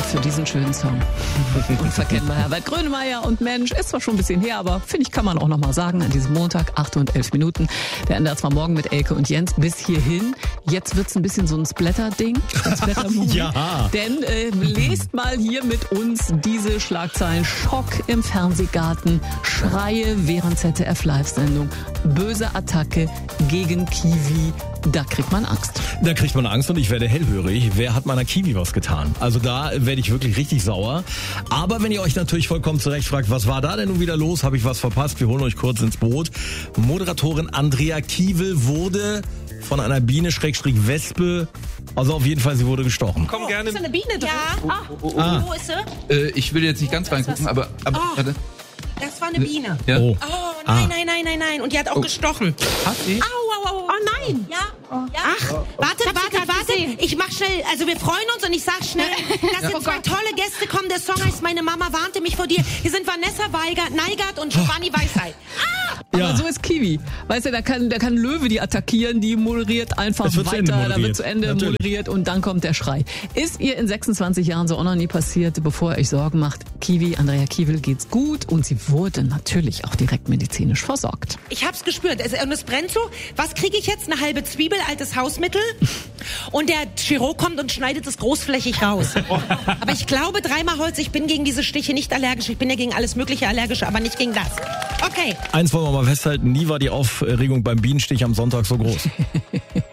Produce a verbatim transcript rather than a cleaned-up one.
für diesen schönen Song. Unverkennbar Herbert Grönemeyer und Mensch, ist zwar schon ein bisschen her, aber finde ich, kann man auch noch mal sagen, an diesem Montag, acht und elf Minuten. Der ändert zwar morgen mit Elke und Jens bis hierhin. Jetzt wird's ein bisschen so ein Splatter-Ding. Ein Splatter-Movie. Ja. Denn äh, lest mal hier mit uns diese Schlagzeilen. Schock im Fernsehgarten, Schreie während Z D F-Live-Sendung, böse Attacke gegen Kiwi. Da kriegt man Angst. Da kriegt man Angst und ich werde hellhörig. Wer hat meiner Kiwi was getan? Also da werde ich wirklich richtig sauer. Aber wenn ihr euch natürlich vollkommen zurecht fragt, was war da denn nun wieder los? Habe ich was verpasst? Wir holen euch kurz ins Boot. Moderatorin Andrea Kiewel wurde von einer Biene Schrägstrich Wespe, also auf jeden Fall, sie wurde gestochen. Komm gerne. Ist da eine Biene drin? Ja. Oh, oh, oh, oh. Ah. Wo ist sie? Äh, ich will jetzt nicht ganz reingucken, aber, aber Oh. warte. Das war eine Biene. Ja. Oh. Oh, Ah. nein, nein, nein, nein, nein. Und die hat auch Oh. gestochen. Hat sie? Au, au, au. Oh nein. Ja. ja. Ach, warte, warte, warte. Ich mach schnell, also wir freuen uns und ich sag schnell, dass jetzt zwei tolle Gäste kommen. Der Song heißt Meine Mama warnte mich vor dir. Hier sind Vanessa Weigert, Neigert und Giovanni Weisheit. Ah! Aber Ja. so ist Kiwi. Weißt du, da kann, da kann Löwe die attackieren, die moderiert einfach Das wird zu Ende weiter, da wird moderiert. zu Ende Natürlich. moderiert und dann kommt der Schrei. Ist ihr in sechsundzwanzig Jahren so auch noch nie passiert, bevor ihr euch Sorgen macht? Kiwi, Andrea Kiewel geht's gut und sie wurde natürlich auch direkt medizinisch versorgt. Ich hab's gespürt. Es, und es brennt so. Was kriege ich jetzt? Eine halbe Zwiebel, altes Hausmittel. Und der Chirurg kommt und schneidet es großflächig raus. Aber ich glaube, dreimal Holz, ich bin gegen diese Stiche nicht allergisch. Ich bin ja gegen alles Mögliche allergisch, aber nicht gegen das. Okay. Eins wollen wir mal festhalten, nie war die Aufregung beim Bienenstich am Sonntag so groß.